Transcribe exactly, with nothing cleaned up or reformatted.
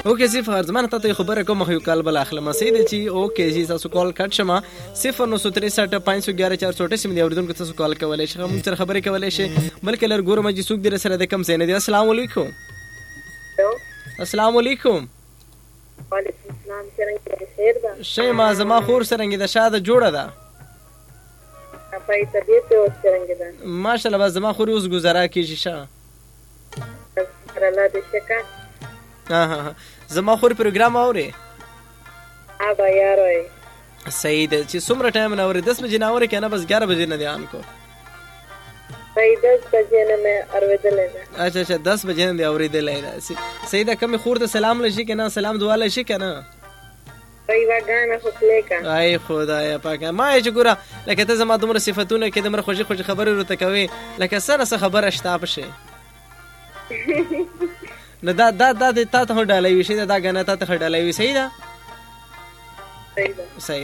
اوکې صفر زمانه ته خبره کوم خو کال بل اخلم سید چی اوکې جی تاسو کال کټ شمه صفر نو تریسٹھ پانچ سو گیارہ چار سو اٹھاسی مې اوریدونکو تاسو کال کولای شئ موږ سره خبرې کولای شئ بلکې لر ګورم چې څوک در سره د کم زینه دی. السلام علیکم. السلام علیکم. وعلیکم السلام. څنګه خیر ده؟ شیما زما خور سرنګ ده شاده جوړه ده په طبيعت او څنګه ده ماشاءالله. بس زما خور اوس گزارا کیږي شه الله دې شکا. ها ها زما خور پروګرام اوري ها با یار وای صحیح ده چې څومره ټایم نه اوري دس بجې نه اوري کنه بس ग्यारह بجې نه ध्यान کو صحیح دس بجې نه مې اوریدل نه. اچھا اچھا دس بجې نه اوریدل نه صحیح ده. کم خور ته سلام لشي کنه سلام دعا لشي کنه وای واګانه خو پلیکا ay خدای پاک ما چې ګوره لکه ته زما دومره صفاتونه کې دومره خوشي خوشي خبرې ورته کوي لکه سره څه خبره شته پشه نو دا دا دا تا ته ډالۍ وي شي دا غنه ته ډالۍ وي. صحیح ده صحیح ده صحیح